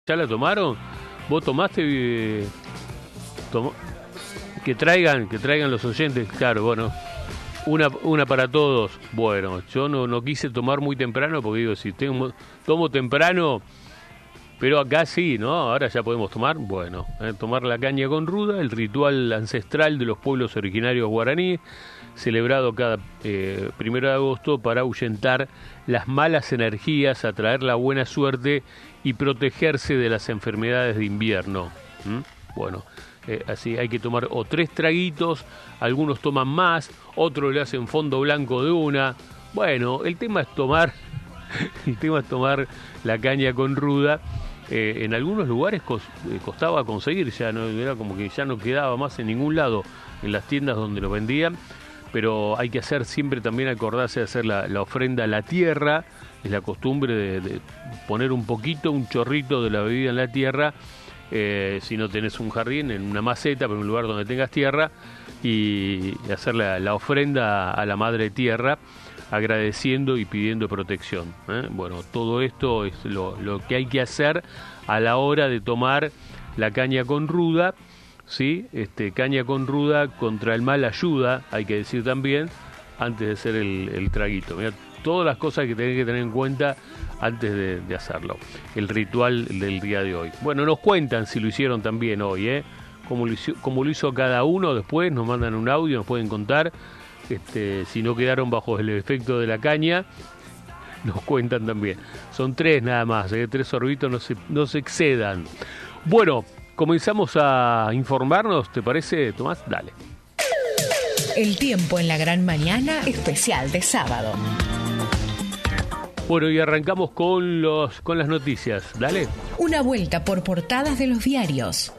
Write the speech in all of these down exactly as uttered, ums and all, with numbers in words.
¿Ya la tomaron? ¿Vos tomaste? Eh, tomó? Que traigan, que traigan los oyentes, claro, bueno, una una para todos. Bueno, yo no, no quise tomar muy temprano porque digo, si tengo, tomo temprano, pero acá sí, ¿no? Ahora ya podemos tomar, bueno, eh, tomar la caña con ruda, el ritual ancestral de los pueblos originarios guaraníes, celebrado cada eh, primero de agosto para ahuyentar las malas energías, atraer la buena suerte y protegerse de las enfermedades de invierno. ¿Mm? Bueno, eh, así hay que tomar o tres traguitos, algunos toman más, otros le hacen fondo blanco de una. Bueno, el tema es tomar, el tema es tomar la caña con ruda. Eh, en algunos lugares cos, eh, costaba conseguir, ya no era como que ya no quedaba más en ningún lado en las tiendas donde lo vendían. Pero hay que hacer siempre también acordarse de hacer la, la ofrenda a la tierra. Es la costumbre de, de poner un poquito, un chorrito de la bebida en la tierra, eh, si no tenés un jardín, en una maceta, pero en un lugar donde tengas tierra, y, y hacer la, la ofrenda a la madre tierra, agradeciendo y pidiendo protección, ¿eh? Bueno, todo esto es lo, lo que hay que hacer a la hora de tomar la caña con ruda. Sí, este, caña con ruda contra el mal ayuda, hay que decir también, antes de hacer el, el traguito. Mirá, todas las cosas que tenés que tener en cuenta antes de, de hacerlo. El ritual del día de hoy. Bueno, nos cuentan si lo hicieron también hoy, ¿eh? Como lo hizo, como lo hizo cada uno después, nos mandan un audio, nos pueden contar. Este, si no quedaron bajo el efecto de la caña, nos cuentan también. Son tres nada más, ¿eh? Tres sorbitos, no se, no se excedan. Bueno, comenzamos a informarnos, ¿te parece, Tomás? Dale. El tiempo en la gran mañana especial de sábado. Bueno, y arrancamos con los con las noticias. Dale. Una vuelta por portadas de los diarios.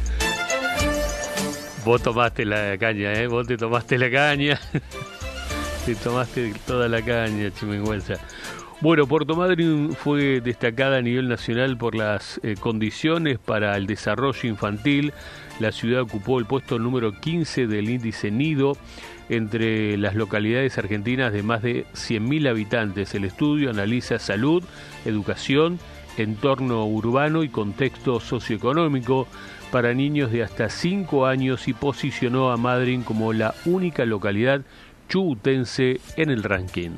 Vos tomaste la caña, ¿eh? Vos te tomaste la caña. Te tomaste toda la caña, chimenguenza. Bueno, Puerto Madryn fue destacada a nivel nacional por las eh, condiciones para el desarrollo infantil. La ciudad ocupó el puesto número quince del índice Nido entre las localidades argentinas de más de cien mil habitantes. El estudio analiza salud, educación, entorno urbano y contexto socioeconómico para niños de hasta cinco años y posicionó a Madryn como la única localidad chubutense en el ranking.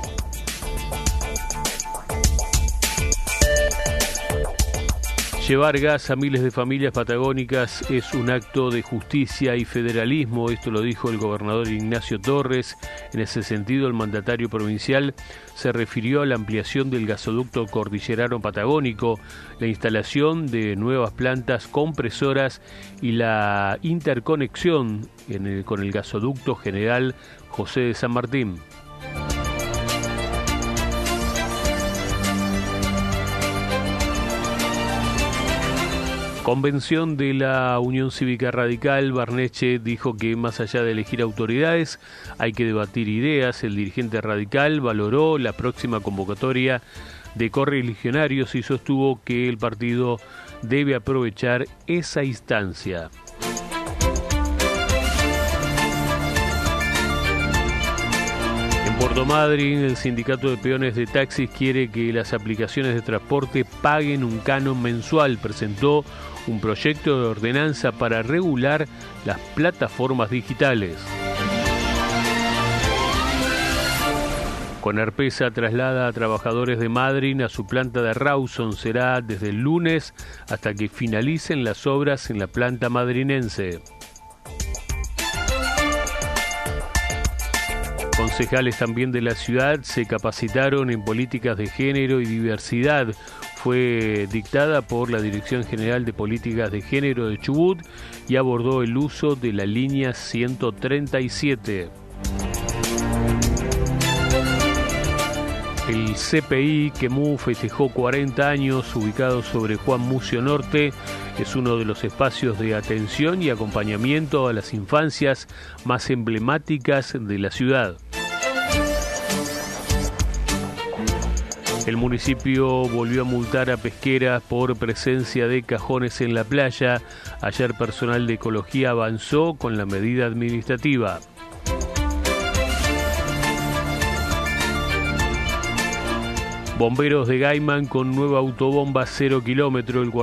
Llevar gas a miles de familias patagónicas es un acto de justicia y federalismo, esto lo dijo el gobernador Ignacio Torres. En ese sentido, el mandatario provincial se refirió a la ampliación del gasoducto cordillerano patagónico, la instalación de nuevas plantas compresoras y la interconexión en el, con el gasoducto General José de San Martín. Convención de la Unión Cívica Radical, Barneche dijo que más allá de elegir autoridades hay que debatir ideas. El dirigente radical valoró la próxima convocatoria de correligionarios y sostuvo que el partido debe aprovechar esa instancia. En Puerto Madryn, el sindicato de peones de taxis quiere que las aplicaciones de transporte paguen un canon mensual. Presentó un proyecto de ordenanza para regular las plataformas digitales. Conerpesa traslada a trabajadores de Madryn a su planta de Rawson. Será desde el lunes hasta que finalicen las obras en la planta madrinense. Concejales también de la ciudad se capacitaron en políticas de género y diversidad. Fue dictada por la Dirección General de Políticas de Género de Chubut y abordó el uso de la línea ciento treinta y siete. El C P I Quemú festejó cuarenta años, ubicado sobre Juan Mucio Norte. Es uno de los espacios de atención y acompañamiento a las infancias más emblemáticas de la ciudad. El municipio volvió a multar a pesqueras por presencia de cajones en la playa. Ayer personal de ecología avanzó con la medida administrativa. Bomberos de Gaiman con nueva autobomba cero kilómetro. El